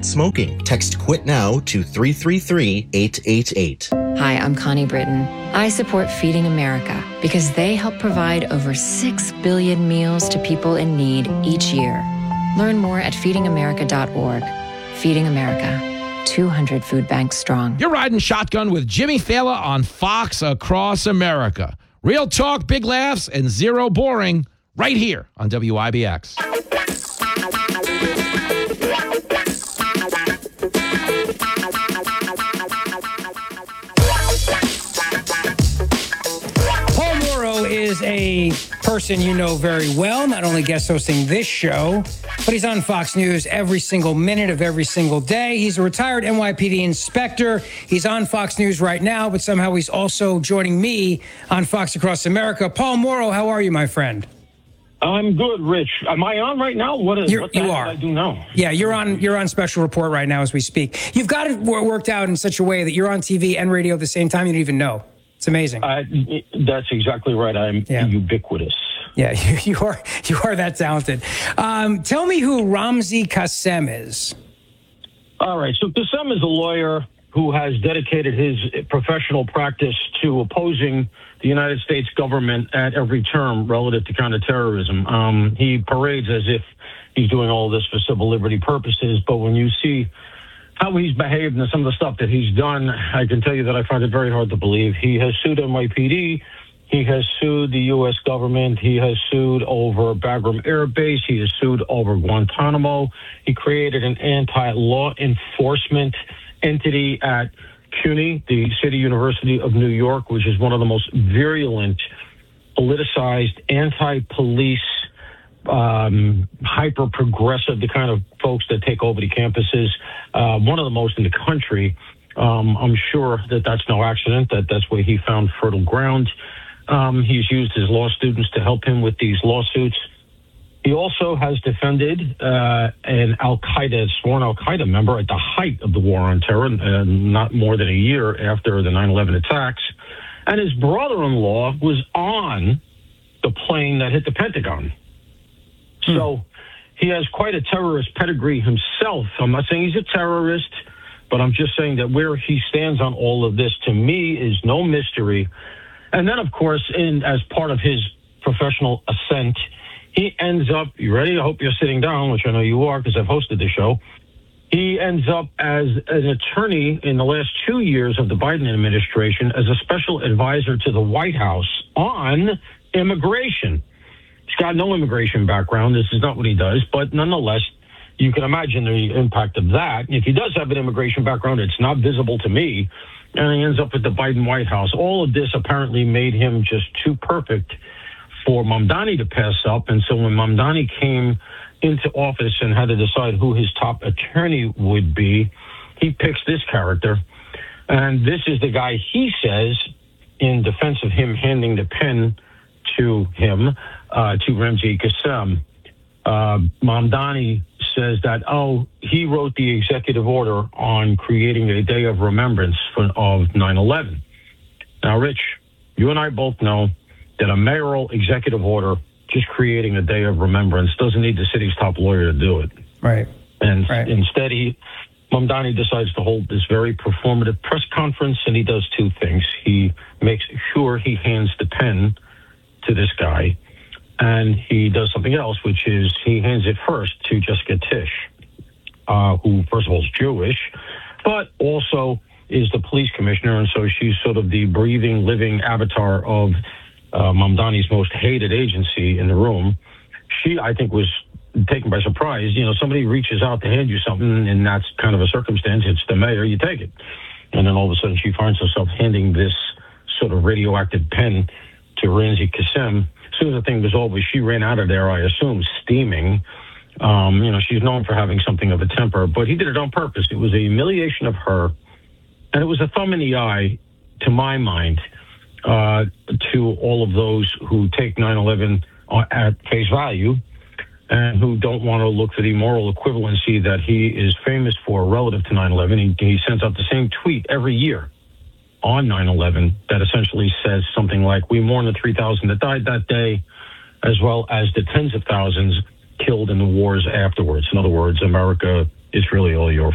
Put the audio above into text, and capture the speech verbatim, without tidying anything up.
smoking. Text QUIT NOW to three three three, eight eight eight. Hi, I'm Connie Britton. I support Feeding America because they help provide over six billion meals to people in need each year. Learn more at feeding america dot org. Feeding America, two hundred food banks strong. You're riding shotgun with Jimmy Fallon on Fox Across America. Real talk, big laughs, and zero boring right here on W I B X. Paul Mauro is a person you know very well, not only guest hosting this show, but he's on Fox News every single minute of every single day. He's a retired N Y P D inspector. He's on Fox News right now, but somehow he's also joining me on Fox Across America. Paul Mauro, how are you, my friend? I'm good, Rich. Am I on right now? What is You're, what the you heck are. did I do now? Yeah, you're on. You're on special report right now as we speak. You've got it wor- worked out in such a way that you're on T V and radio at the same time. You don't even know. It's amazing. Uh, that's exactly right. I'm Yeah. ubiquitous. Yeah, you, you are. You are that talented. Um, tell me who Ramzi Kassem is. All right. So Kassem is a lawyer who has dedicated his professional practice to opposing the United States government at every term relative to counterterrorism. Um, he parades as if he's doing all this for civil liberty purposes, but when you see how he's behaved and some of the stuff that he's done, I can tell you that I find it very hard to believe. He has sued N Y P D. He has sued the U S government. He has sued over Bagram Air Base. He has sued over Guantanamo. He created an anti-law enforcement entity at CUNY, the City University of New York, which is one of the most virulent, politicized, anti-police, um, hyper-progressive, the kind of folks that take over the campuses, uh, one of the most in the country. Um, I'm sure that that's no accident, that that's where he found fertile ground. Um, he's used his law students to help him with these lawsuits. He also has defended uh, an Al-Qaeda, sworn Al-Qaeda member at the height of the war on terror, uh, not more than a year after the nine eleven attacks. And his brother-in-law was on the plane that hit the Pentagon. Hmm. So he has quite a terrorist pedigree himself. I'm not saying he's a terrorist, but I'm just saying that where he stands on all of this, to me, is no mystery. And then, of course, in as part of his professional ascent, he ends up, you ready? I hope you're sitting down, which I know you are because I've hosted the show. He ends up as an attorney in the last two years of the Biden administration as a special advisor to the White House on immigration. He's got no immigration background. This is not what he does. But nonetheless, you can imagine the impact of that. If he does have an immigration background, it's not visible to me. And he ends up at the Biden White House. All of this apparently made him just too perfect for Mamdani to pass up. And so when Mamdani came into office and had to decide who his top attorney would be, he picks this character. And this is the guy he says, in defense of him handing the pen to him, uh, to Ramzi Kassem, uh, Mamdani says that, oh, he wrote the executive order on creating a day of remembrance for, of nine eleven. Now, Rich, you and I both know that a mayoral executive order, just creating a day of remembrance, doesn't need the city's top lawyer to do it. Right. And right. instead, he, Mamdani decides to hold this very performative press conference, and he does two things. He makes sure he hands the pen to this guy, and he does something else, which is he hands it first to Jessica Tisch, uh, who, first of all, is Jewish, but also is the police commissioner, and so she's sort of the breathing, living avatar of uh, Mamdani's most hated agency in the room. She, I think, was taken by surprise. You know, somebody reaches out to hand you something, and that's kind of a circumstance. It's the mayor, you take it. And then all of a sudden she finds herself handing this sort of radioactive pen to Ramzi Kassem. As soon as the thing was over, she ran out of there, I assume, steaming. Um, you know, she's known for having something of a temper, but he did it on purpose. It was a humiliation of her, and it was a thumb in the eye, to my mind, uh, to all of those who take nine eleven at face value and who don't want to look for the moral equivalency that he is famous for relative to nine eleven. He, he sends out the same tweet every year on nine eleven that essentially says something like, we mourn the three thousand that died that day, as well as the tens of thousands killed in the wars afterwards. In other words, America, it's really all your